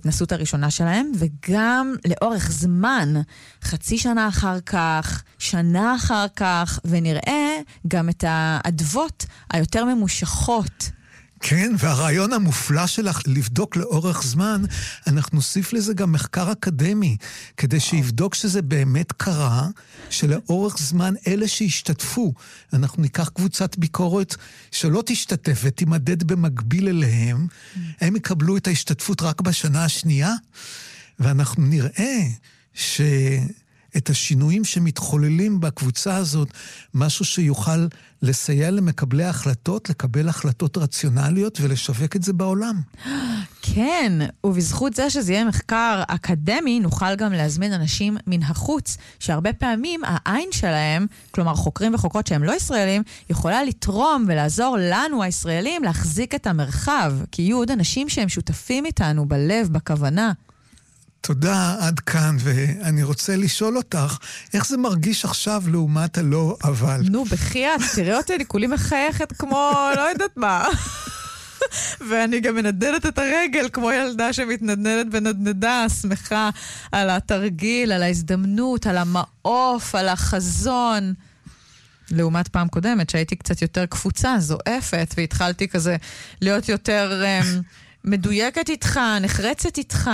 ההתנסות הראשונה שלהם, וגם לאורך זמן, חצי שנה אחר כך, שנה אחר כך, ונראה גם את האדוות היותר ממושכות. כן, והרעיון המופלא שלך לבדוק לאורך זמן, אנחנו נוסיף לזה גם מחקר אקדמי, כדי שיבדוק שזה באמת קרה, שלאורך זמן אלה שהשתתפו, אנחנו ניקח קבוצת ביקורת שלא תשתתף ותימדד במקביל אליהם, הם יקבלו את ההשתתפות רק בשנה השנייה, ואנחנו נראה את השינויים שמתחוללים בקבוצה הזאת, משהו שיוכל לסייע למקבלי ההחלטות, לקבל החלטות רציונליות ולשווק את זה בעולם. כן, ובזכות זה שזה יהיה מחקר אקדמי, נוכל גם להזמין אנשים מן החוץ, שהרבה פעמים העין שלהם, כלומר חוקרים וחוקרות שהם לא ישראלים, יכולה לתרום ולעזור לנו הישראלים להחזיק את המרחב, כי יהיו עוד אנשים שהם שותפים איתנו בלב, בכוונה. תודה, עד כאן, ואני רוצה לשאול אותך, איך זה מרגיש עכשיו לעומת הלא אבל? נו, בחייאת, תראה אותי, אני כולי מחייכת כמו, לא יודעת מה. ואני גם מנדדת את הרגל, כמו ילדה שמתנדנדת בנדנדה, שמחה על התרגיל, על ההזדמנות, על המעוף, על החזון. לעומת פעם קודמת, שהייתי קצת יותר קפוצה, זועפת, והתחלתי כזה להיות יותר מדויקת איתך, נחרצת איתך.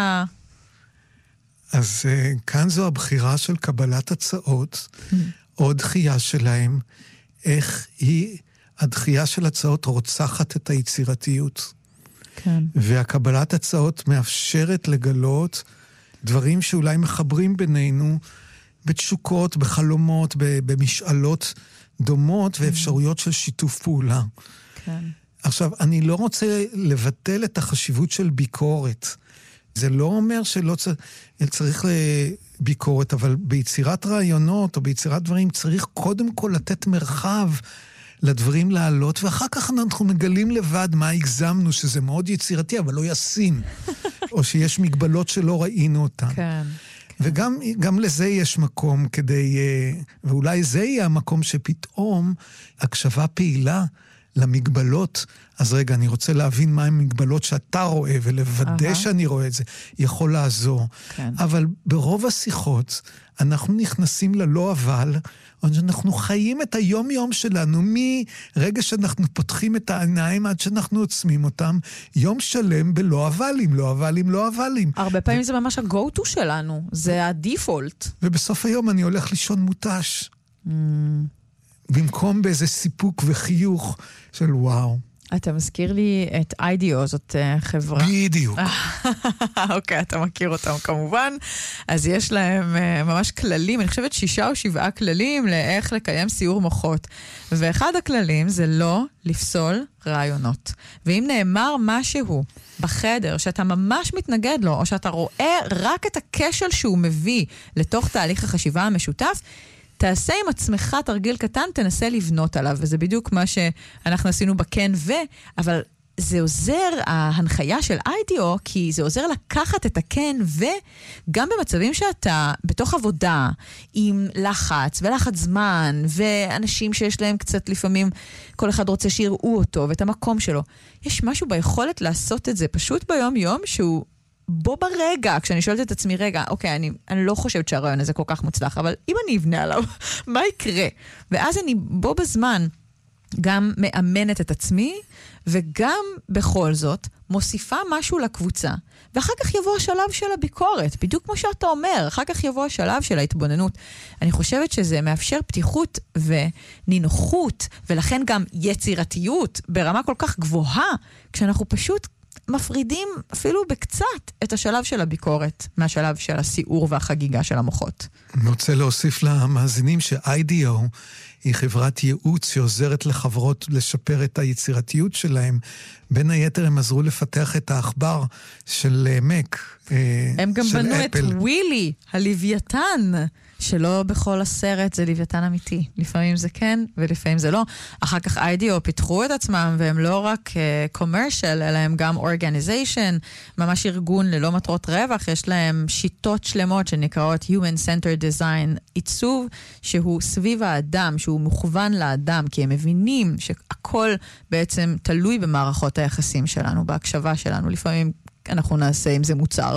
אז כאן זו הבחירה של קבלת הצעות, או דחייה שלהם, איך היא, הדחייה של הצעות רוצחת את היצירתיות. כן. והקבלת הצעות מאפשרת לגלות דברים שאולי מחברים בינינו, בתשוקות, בחלומות, במשאלות דומות, ואפשרויות של שיתוף פעולה. כן. עכשיו, אני לא רוצה לבטל את החשיבות של ביקורת. זה לא אומר שלא צריך ביקורת, אבל ביצירת רעיונות או ביצירת דברים צריך קודם כל לתת מרחב לדברים לעלות, ואחר כך אנחנו מגלים לבד מה הגזמנו, שזה מאוד יצירתי, אבל לא ישים, או שיש מגבלות שלא ראינו אותן. כן. וגם לזה יש מקום כדי, ואולי זה יהיה המקום שפתאום הקשבה פעילה למגבלות. אז רגע, אני רוצה להבין מה המגבלות שאתה רואה, ולוודא שאני רואה את זה, יכול לעזור. כן. אבל ברוב השיחות, אנחנו נכנסים ללא אבל, אנחנו חיים את היום-יום שלנו, מרגע שאנחנו פותחים את העיניים עד שאנחנו עוצמים אותם, יום שלם בלא אבלים, לא אבלים, לא אבלים. הרבה פעמים זה ממש ה-go-to שלנו, זה הדיפולט. ובסוף היום אני הולך לישון מוטש. במקום באיזה סיפוק וחיוך של וואו. אתה מזכיר לי את אידיו, זאת חברה. בדיוק. אוקיי, אתה מכיר אותם כמובן. אז יש להם ממש כללים, אני חושבת 6 או 7 כללים לאיך לקיים סיור מוחות. ואחד הכללים זה לא לפסול רעיונות. ואם נאמר משהו בחדר שאתה ממש מתנגד לו, או שאתה רואה רק את הכשל שהוא מביא לתוך תהליך החשיבה המשותף, תעשה עם עצמך תרגיל קטן, תנסה לבנות עליו, וזה בדיוק מה שאנחנו עשינו בכן אבל זה עוזר, ההנחיה של אידיו, כי זה עוזר לקחת את הכן וגם במצבים שאתה בתוך עבודה, עם לחץ ולחץ זמן, ואנשים שיש להם קצת לפעמים, כל אחד רוצה שיראו אותו ואת המקום שלו. יש משהו ביכולת לעשות את זה פשוט ביום יום שהוא בו ברגע, כשאני שואלת את עצמי, רגע, אוקיי, אני לא חושבת שהרעיון הזה כל כך מוצלח, אבל אם אני אבנה עליו, מה יקרה? ואז אני בו בזמן גם מאמנת את עצמי, וגם בכל זאת מוסיפה משהו לקבוצה. ואחר כך יבוא השלב של הביקורת, בדיוק כמו שאתה אומר, אחר כך יבוא השלב של ההתבוננות. אני חושבת שזה מאפשר פתיחות ונינוחות, ולכן גם יצירתיות ברמה כל כך גבוהה, כשאנחנו פשוט מפרידים אפילו בקצת את השלב של הביקורת מהשלב של הסיעור והחגיגה של המוחות. אני רוצה להוסיף למאזינים ש-IDEO היא חברת ייעוץ שעוזרת לחברות לשפר את היצירתיות שלהם. בין היתר הם עזרו לפתח את העכבר של מק, הם גם בנו את ווילי, הלוויתן, שלא בכל הסרט זה לוויתן אמיתי. לפעמים זה כן, ולפעמים זה לא. אחר כך IDEO פיתחו את עצמם, והם לא רק commercial, אלא הם גם organization, ממש ארגון ללא מטרות רווח. יש להם שיטות שלמות שנקראות Human-Centered Design, עיצוב שהוא סביב האדם, שהוא מוכוון לאדם, כי הם מבינים שהכל בעצם תלוי במערכות היחסים שלנו, בהקשבה שלנו. לפעמים אנחנו נעשה אם זה מוצר,